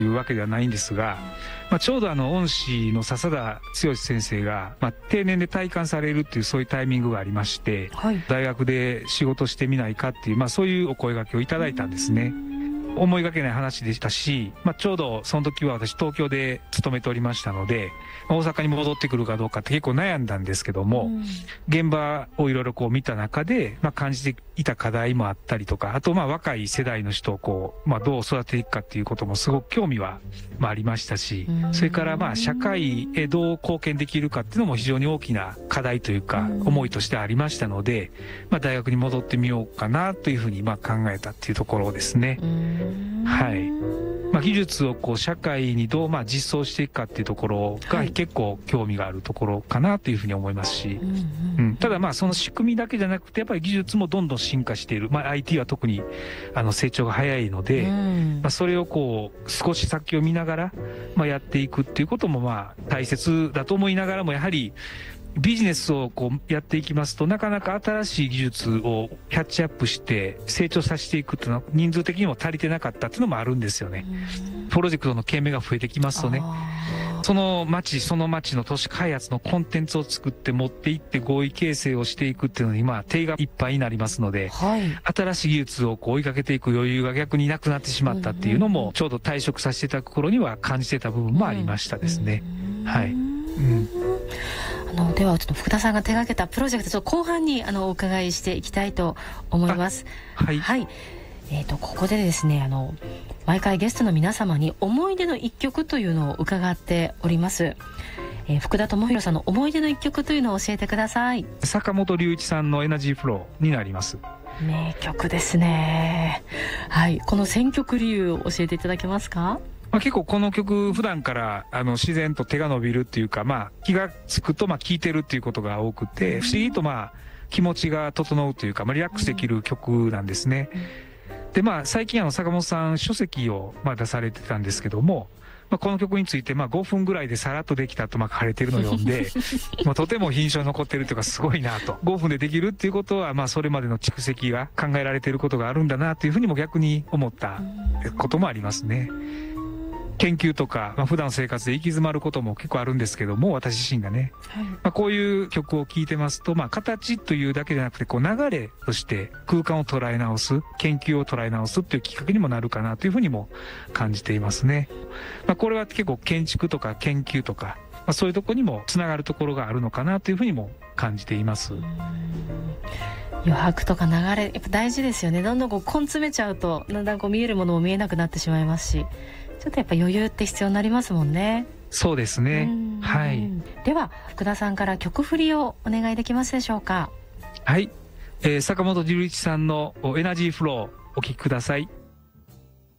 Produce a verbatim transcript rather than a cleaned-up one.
いうわけではないんですが、まあ、ちょうどあの恩師の笹田剛先生が、まあ、定年で退官されるっていうそういうタイミングがありまして、はい、大学で仕事してみないかっていう、まあ、そういうお声掛けをいただいたんですね。思いがけない話でしたし、まあ、ちょうどその時は私東京で勤めておりましたので、大阪に戻ってくるかどうかって結構悩んだんですけども、うん、現場をいろいろこう見た中で、まあ、感じていた課題もあったりとか、あとまあ若い世代の人をこう、まあ、どう育てていくかっていうこともすごく興味はまあありましたし、うん、それからまあ社会へどう貢献できるかっていうのも非常に大きな課題というか、うん、思いとしてありましたので、まあ、大学に戻ってみようかなというふうにまあ考えたっていうところですね。うんはい。まあ、技術をこう社会にどうまあ実装していくかっていうところが結構興味があるところかなというふうに思いますし、うん、ただまあその仕組みだけじゃなくてやっぱり技術もどんどん進化している、まあ、アイティー は特にあの成長が早いので、まあ、それをこう少し先を見ながらまあやっていくっていうこともまあ大切だと思いながらも、やはりビジネスをこうやっていきますと、なかなか新しい技術をキャッチアップして成長させていくっていうのは人数的にも足りてなかったっていうのもあるんですよね。プロジェクトの経営が増えてきますとね、その町その町の都市開発のコンテンツを作って持っていって合意形成をしていくっていうのにまあ手がいっぱいになりますので、はい、新しい技術をこう追いかけていく余裕が逆になくなってしまったっていうのもちょうど退職させていただく頃には感じてた部分もありましたですね。はい。うんあのではちょっと福田さんが手掛けたプロジェクト、ちょっと後半にあのお伺いしていきたいと思います。 はい、はい、 えーとここでですね、あの毎回ゲストの皆様に思い出の一曲というのを伺っております。えー、福田智弘さんの思い出の一曲というのを教えてください。 坂本龍一さんのエナジーフローになります。 名曲ですね。はい、この選曲理由を教えていただけますか？ まあ、結構この曲普段からあの自然と手が伸びるっていうか、まあ気がつくとまあ聴いてるっていうことが多くて、不思議とまあ気持ちが整うというか、まあリラックスできる曲なんですね。でまあ最近あの坂本さん書籍をまあ出されてたんですけども、まあ、この曲についてまあごふんぐらいでさらっとできたとまあ書かれてるのを読んでまあとても印象に残ってるというかすごいなと、ごふんでできるっていうことはまあそれまでの蓄積が考えられていることがあるんだなというふうにも逆に思ったこともありますね。研究とか、まあ、普段生活で行き詰まることも結構あるんですけども、私自身がね、はい、まあ、こういう曲を聴いてますと、まあ、形というだけじゃなくてこう流れとして空間を捉え直す、研究を捉え直すっていうきっかけにもなるかなというふうにも感じていますね。まあ、これは結構建築とか研究とか、まあ、そういうところにもつながるところがあるのかなというふうにも感じています。 余白とか流れやっぱ大事ですよね。どんどんこう根詰めちゃうとだんだんこう見えるものも見えなくなってしまいますし、ちょっとやっぱ余裕って必要になりますもんね。 そうですね。はい。 では福田さんから曲振りをお願いできますでしょうか？ はい、えー、坂本龍一さんのエナジーフローお聴きください。